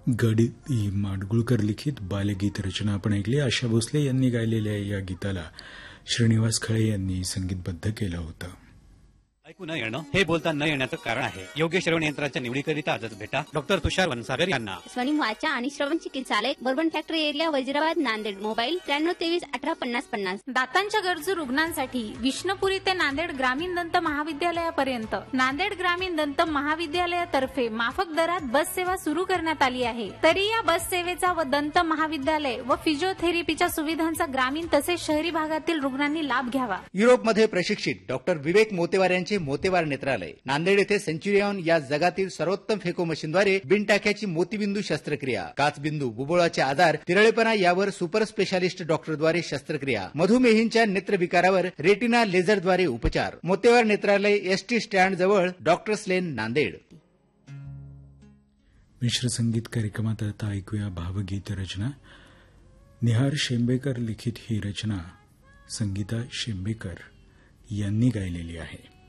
गडी माडगुळकर लिखित बालगीत रचना आपण ऐकली. आशा भोसले यांनी गायलेल्या या गीताला श्रीनिवास खळे यांनी संगीतबद्ध केलं होतं. ऐकू न येणं हे बोलता न येण्याचं कारण आहे. योग्य श्रवण यंत्राच्या निवडीकरिता आजच भेटा डॉक्टर तुषार वनसागर यांना. स्वनिम वाचा आणि श्रवण चिकित्सालय, bourbon factory area, Wazirabad, Nanded. Mobile 9323185050. दातांच्या गरजू रुग्णांसाठी विष्णुपुरी ते नांदेड ग्रामीण दंत महाविद्यालयापर्यंत नांदेड ग्रामीण दंत महाविद्यालयातर्फे माफक दरात बस सेवा सुरू करण्यात आली आहे. तरी या बस सेवेचा व दंत महाविद्यालय व फिजिओथेरपीच्या सुविधांचा ग्रामीण तसेच शहरी भागातील रुग्णांनी लाभ घ्यावा. युरोपमध्ये प्रशिक्षित डॉक्टर विवेक मोतेवार यांचे मोतेवार नेत्रालय, नांदेड येथे सेंच्युरियन या जगातील सर्वोत्तम फेको मशीनद्वारे बिनटाक्याची मोतीबिंदू शस्त्रक्रिया, काचबिंदू, बुबुळाचे आजार, तिरळेपणा यावर सुपर स्पेशालिस्ट डॉक्टरद्वारे शस्त्रक्रिया, मधुमेहींच्या नेत्रविकारावर रेटिना लेझरद्वारे उपचार. मोतेवार नेत्रालय, एसटी स्टँड जवळ, डॉक्टर्स लेन, नांदेड. मिश्र संगीत कार्यक्रमात आता ऐकूया भावगीत रचना. निहार शेंबेकर लिखित ही रचना संगीता शेंबेकर यांनी गायलेली आहे.